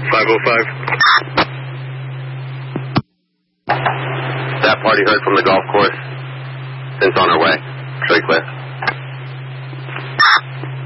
505. That party heard from the golf course. Since on our way. Straight clear.